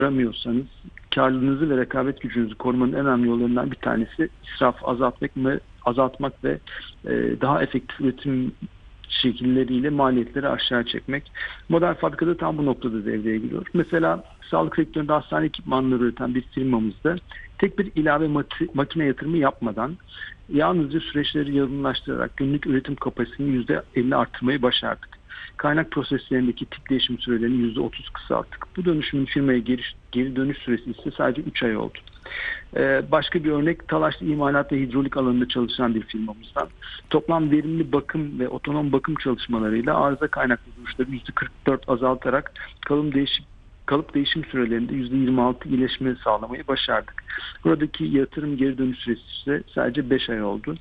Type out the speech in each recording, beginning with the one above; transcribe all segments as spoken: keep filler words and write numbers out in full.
aramıyorsanız karlılığınızı ve rekabet gücünüzü korumanın en önemli yollarından bir tanesi israf azaltmak ve azaltmak ve e, daha efektif üretim şekilleriyle maliyetleri aşağı çekmek. Modern fabrikada tam bu noktada devreye giriyor. Mesela sağlık sektöründe hastane ekipmanları üreten bir firmamızda tek bir ilave mati, makine yatırımı yapmadan yalnızca süreçleri yaygınlaştırarak günlük üretim kapasitesini yüzde elli arttırmayı başardık. Kaynak proseslerindeki tip değişim sürelerini yüzde otuz kısalttık. Bu dönüşümün firmaya geri, geri dönüş süresi ise sadece üç ay oldu. Ee, başka bir örnek Talaşlı imalat ve hidrolik alanında çalışan bir firmamızdan. Toplam verimli bakım ve otonom bakım çalışmalarıyla arıza kaynaklı duruşları yüzde kırk dört azaltarak kalıp değişim kalıp değişim sürelerinde yüzde yirmi altı iyileşme sağlamayı başardık. Buradaki yatırım geri dönüş süresi ise sadece beş ay oldu.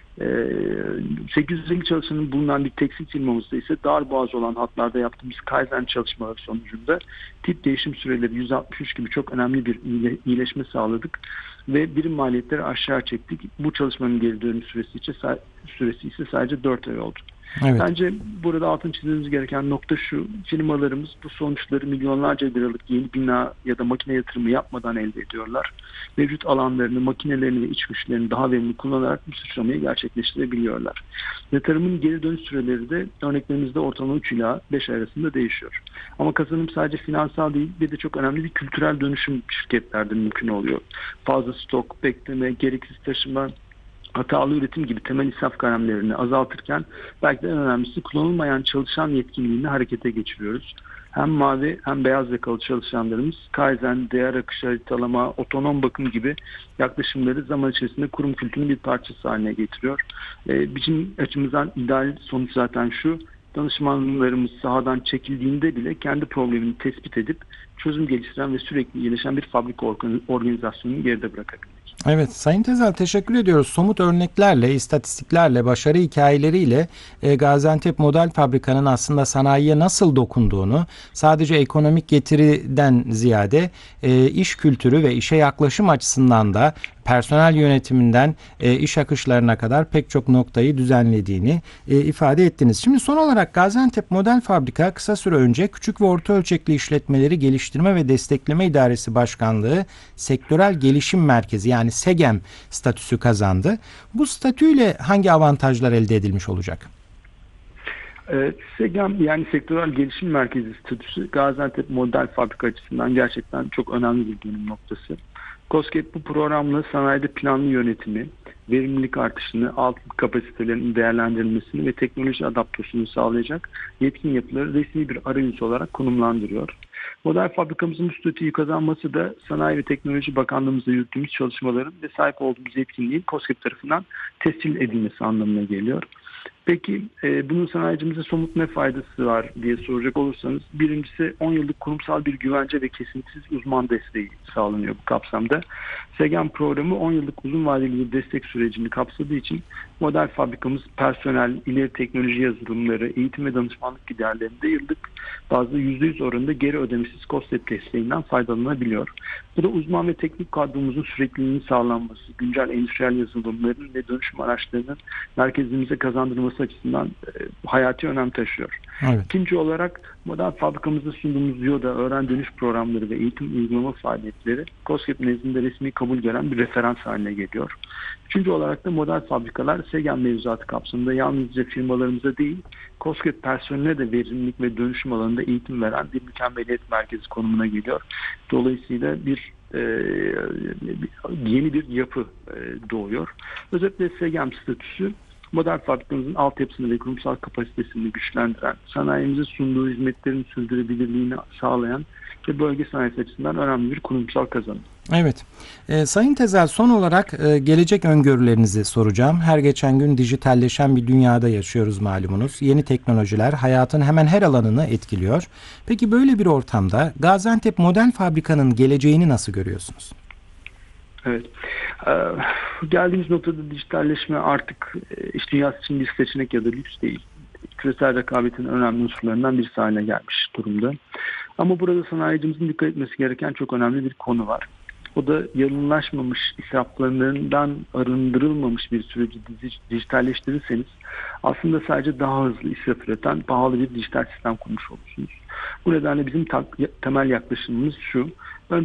sekiz yüz elli çalışanın bulunan bir tekstil firmamızda ise dar boğaz olan hatlarda yaptığımız Kaizen çalışmaları sonucunda tip değişim süreleri yüzde altmış üç gibi çok önemli bir iyileşme sağladık ve birim maliyetleri aşağı çektik. Bu çalışmanın geri dönüş süresi ise, süresi ise sadece dört ay oldu. Evet. Bence burada altını çizmemiz gereken nokta şu: firmalarımız bu sonuçları milyonlarca liralık yeni bina ya da makine yatırımı yapmadan elde ediyorlar. Mevcut alanlarını, makinelerini ve iç güçlerini daha verimli kullanarak bu sıçramayı gerçekleştirebiliyorlar. Yatırımın geri dönüş süreleri de örneklerimizde ortalama üç ila beş ay arasında değişiyor. Ama kazanım sadece finansal değil, bir de çok önemli bir kültürel dönüşüm şirketlerde mümkün oluyor. Fazla stok, bekleme, gereksiz taşıma, hatalı üretim gibi temel israf kalemlerini azaltırken belki de en önemlisi kullanılmayan çalışan yetkinliğini harekete geçiriyoruz. Hem mavi hem beyaz yakalı çalışanlarımız Kaizen, değer akışı haritalama, otonom bakım gibi yaklaşımları zaman içerisinde kurum kültürünün bir parçası haline getiriyor. Ee, bizim açımızdan ideal sonuç zaten şu: danışmanlarımız sahadan çekildiğinde bile kendi problemini tespit edip çözüm geliştiren ve sürekli iyileşen bir fabrika organizasyonunu geride bırakabilmek. Evet, Sayın Tezel, teşekkür ediyoruz. Somut örneklerle, istatistiklerle, başarı hikayeleriyle e, Gaziantep Model Fabrika'nın aslında sanayiye nasıl dokunduğunu, sadece ekonomik getiriden ziyade e, iş kültürü ve işe yaklaşım açısından da personel yönetiminden e, iş akışlarına kadar pek çok noktayı düzenlediğini e, ifade ettiniz. Şimdi son olarak Gaziantep Model Fabrika kısa süre önce Küçük ve Orta Ölçekli İşletmeleri Geliştirme ve Destekleme İdaresi Başkanlığı Sektörel Gelişim Merkezi, yani SEGEM statüsü kazandı. Bu statüyle hangi avantajlar elde edilmiş olacak? Evet, SEGEM yani Sektörel Gelişim Merkezi statüsü Gaziantep Model Fabrika açısından gerçekten çok önemli bir dönüm noktası. KOSGEB bu programla sanayide planlı yönetimi, verimlilik artışını, alt kapasitelerinin değerlendirilmesini ve teknoloji adaptasyonunu sağlayacak yetkin yapıları resmi bir arayüz olarak konumlandırıyor. Model fabrikamızın bu statüyü kazanması da Sanayi ve Teknoloji Bakanlığımızla yürüttüğümüz çalışmaların ve sahip olduğumuz yetkinliğin KOSGEB tarafından tescil edilmesi anlamına geliyor. Peki e, bunun sanayicimize somut ne faydası var diye soracak olursanız, birincisi on yıllık kurumsal bir güvence ve kesintisiz uzman desteği sağlanıyor bu kapsamda. SEGEM programı on yıllık uzun vadeli bir destek sürecini kapsadığı için model fabrikamız personel, ileri teknoloji yazılımları, eğitim ve danışmanlık giderlerinde yıllık bazda yüzde yüz oranında geri ödemesiz KOSGEB desteğinden faydalanabiliyor. Bu da uzman ve teknik kadromuzun sürekliliğinin sağlanması, güncel endüstriyel yazılımların ve dönüşüm araçlarının merkezimize kazandırılması açısından e, hayati önem taşıyor. Evet. İkinci olarak model fabrikamızda sunduğumuz YODA, öğren dönüş programları ve eğitim uygulama faaliyetleri KOSGEB nezdinde resmi kabul gören bir referans haline geliyor. Üçüncü olarak da model fabrikalar SEGEM mevzuatı kapsamında yalnızca firmalarımıza değil, KOSGEB personeline de verimlilik ve dönüşüm alanında eğitim veren bir mükemmeliyet merkezi konumuna geliyor. Dolayısıyla bir e, yeni bir yapı e, doğuyor. Özellikle SEGEM statüsü model fabrikamızın altyapısını ve kurumsal kapasitesini güçlendiren, sanayimize sunduğu hizmetlerin sürdürülebilirliğini sağlayan ve bölge sanayisi açısından önemli bir kurumsal kazanım. Evet. E, Sayın Tezel, son olarak e, gelecek öngörülerinizi soracağım. Her geçen gün dijitalleşen bir dünyada yaşıyoruz malumunuz. Yeni teknolojiler hayatın hemen her alanını etkiliyor. Peki böyle bir ortamda Gaziantep Model Fabrika'nın geleceğini nasıl görüyorsunuz? Evet. Ee, geldiğimiz noktada dijitalleşme artık iş dünyası için bir seçenek ya da lüks değil. Küresel rekabetin önemli unsurlarından birisi haline gelmiş durumda. Ama burada sanayicimizin dikkat etmesi gereken çok önemli bir konu var. O da yalınlaşmamış, israflarından arındırılmamış bir süreci dijitalleştirirseniz aslında sadece daha hızlı israf üreten pahalı bir dijital sistem kurmuş olursunuz. Bu nedenle bizim temel yaklaşımımız şu: